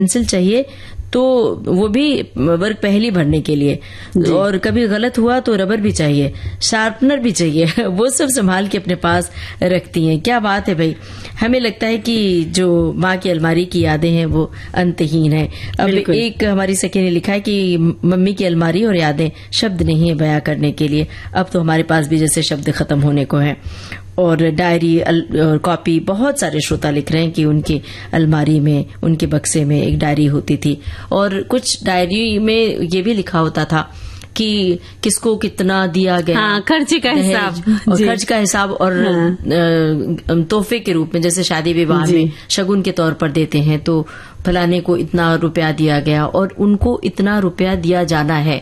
Pencil चाहिए तो वो भी वर्ग पहेली भरने के लिए, और कभी गलत हुआ तो रबर भी चाहिए, शार्पनर भी चाहिए, वो सब संभाल के अपने पास रखती हैं। क्या बात है भाई, हमें लगता है कि जो माँ की अलमारी की यादें हैं वो अंतहीन है। अब एक हमारी सखी ने लिखा है कि मम्मी की अलमारी और यादें शब्द नहीं है बयां करने के लिए, अब तो हमारे पास भी जैसे शब्द खत्म होने को हैं। और डायरी और कॉपी, बहुत सारे श्रोता लिख रहे हैं कि उनकी अलमारी में, उनके बक्से में एक डायरी होती थी, और कुछ डायरी में ये भी लिखा होता था कि किसको कितना दिया गया, हाँ, खर्चे का हिसाब, और खर्च का हिसाब, और तोहफे के रूप में, जैसे शादी विवाह में शगुन के तौर पर देते हैं तो फलाने को इतना रुपया दिया गया और उनको इतना रुपया दिया जाना है।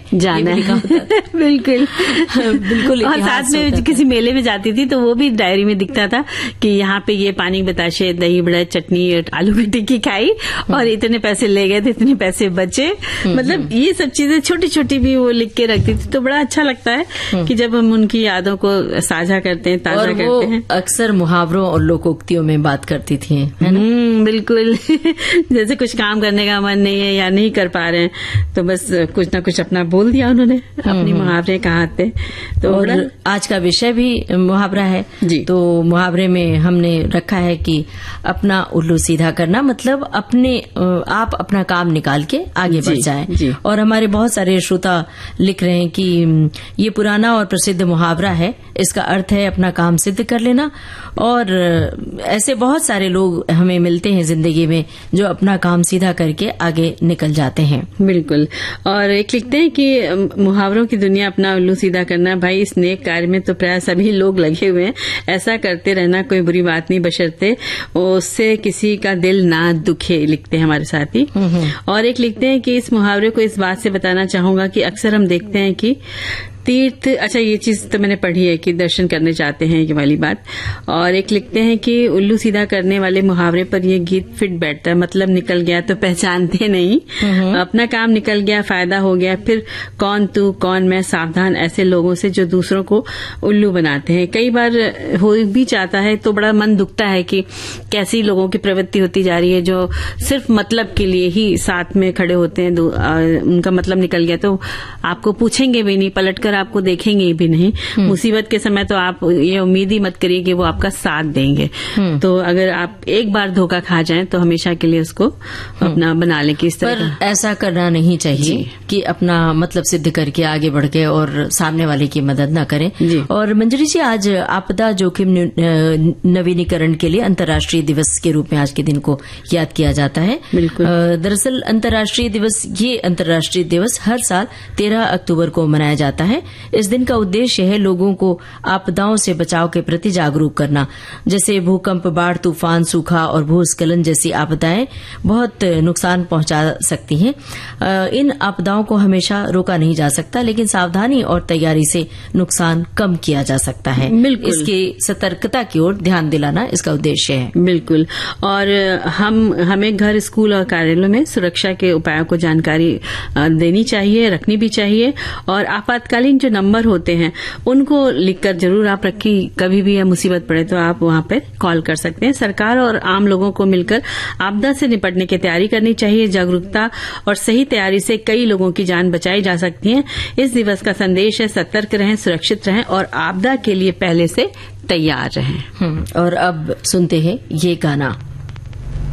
बिल्कुल बिल्कुल। और साथ में किसी मेले में जाती थी तो वो भी डायरी में दिखता था कि यहाँ पे ये पानी बताशे, दही बड़ा, चटनी, आलू की टिक्की खाई और इतने पैसे ले गए थे, इतने पैसे बचे। मतलब ये सब चीजें छोटी छोटी भी वो लिख के रखती थी, तो बड़ा अच्छा लगता है कि जब हम उनकी यादों को साझा करते हैं, ताजा करते हैं। अक्सर मुहावरों और लोकोक्तियों में बात करती थी, है ना? बिल्कुल। जैसे कुछ काम करने का मन नहीं है या नहीं कर पा रहे हैं तो बस कुछ ना कुछ अपना बोल दिया उन्होंने, अपनी मुहावरे कहाते। तो और आज का विषय भी मुहावरा है जी। तो मुहावरे में हमने रखा है कि अपना उल्लू सीधा करना, मतलब आप अपना काम निकाल के आगे बढ़ जाएं। और हमारे बहुत सारे श्रोता लिख रहे हैं कि ये पुराना और प्रसिद्ध मुहावरा है, इसका अर्थ है अपना काम सिद्ध कर लेना। और ऐसे बहुत सारे लोग हमें मिलते हैं जिंदगी में जो अपना काम सीधा करके आगे निकल जाते हैं। बिल्कुल। और एक लिखते हैं कि मुहावरों की दुनिया, अपना उल्लू सीधा करना, भाई इस नेक कार्य में तो प्राय सभी लोग लगे हुए हैं, ऐसा करते रहना कोई बुरी बात नहीं, बशर्ते उससे किसी का दिल ना दुखे, लिखते हैं हमारे साथी। और एक लिखते हैं कि इस मुहावरे को इस बात से बताना चाहूंगा कि अक्सर हम देखते हैं कि तीर्थ, अच्छा ये चीज तो मैंने पढ़ी है कि दर्शन करने जाते हैं, ये वाली बात। और एक लिखते हैं कि उल्लू सीधा करने वाले मुहावरे पर ये गीत फिट बैठता है, मतलब निकल गया तो पहचानते नहीं, अपना काम निकल गया, फायदा हो गया, फिर कौन तू कौन मैं, सावधान ऐसे लोगों से जो दूसरों को उल्लू बनाते हैं। कई बार हो भी जाता है तो बड़ा मन दुखता है कि कैसी लोगों की प्रवृत्ति होती जा रही है जो सिर्फ मतलब के लिए ही साथ में खड़े होते हैं, उनका मतलब निकल गया तो आपको पूछेंगे भी नहीं, पलट कर आपको देखेंगे भी नहीं। मुसीबत के समय तो आप ये उम्मीद ही मत करिए कि वो आपका साथ देंगे। तो अगर आप एक बार धोखा खा जाएं तो हमेशा के लिए उसको अपना बना लें कि इस तरह। पर ऐसा करना नहीं चाहिए कि अपना मतलब सिद्ध करके आगे बढ़ के और सामने वाले की मदद न करें। और मंजरी जी, आज आपदा जोखिम नवीनीकरण के लिए अंतर्राष्ट्रीय दिवस के रूप में आज के दिन को याद किया जाता है। दरअसल अंतर्राष्ट्रीय दिवस हर साल 13 अक्टूबर को मनाया जाता है। इस दिन का उद्देश्य है लोगों को आपदाओं से बचाव के प्रति जागरूक करना। जैसे भूकंप, बाढ़, तूफान, सूखा और भूस्खलन जैसी आपदाएं बहुत नुकसान पहुंचा सकती हैं। इन आपदाओं को हमेशा रोका नहीं जा सकता, लेकिन सावधानी और तैयारी से नुकसान कम किया जा सकता है। इसकी सतर्कता की ओर ध्यान दिलाना इसका उद्देश्य है। बिल्कुल। और हमें घर, स्कूल और कार्यालयों में सुरक्षा के उपायों को जानकारी देनी चाहिए, रखनी भी चाहिए। और आपातकालीन जो नंबर होते हैं उनको लिखकर जरूर आप रखिए, कभी भी मुसीबत पड़े तो आप वहां पे कॉल कर सकते हैं। सरकार और आम लोगों को मिलकर आपदा से निपटने की तैयारी करनी चाहिए। जागरूकता और सही तैयारी से कई लोगों की जान बचाई जा सकती है। इस दिवस का संदेश है सतर्क रहें, सुरक्षित रहें और आपदा के लिए पहले से तैयार रहें। और अब सुनते हैं ये गाना।